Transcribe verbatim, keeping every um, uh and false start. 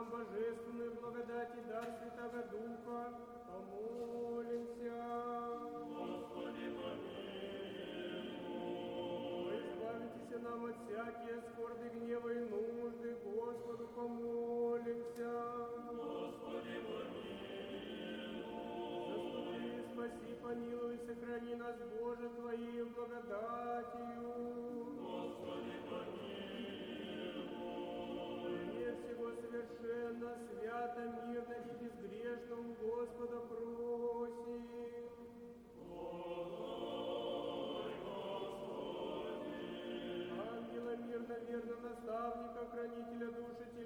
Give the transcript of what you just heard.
нам божественную благодать и дар Святого Духа, помолимся. Господи, помилуй. Избавитесь нам от всякие скорби, гнева и нужды, Господу помолимся. Господи, помилуй. Заступи, спаси, помилуй, сохрани нас, Боже, Твоей благодатью. Господи, помилуй. Мир всего совершенно, свято, мирно и безгрешно у Господа просим. Ангела мирно, верно, наставника, хранителя души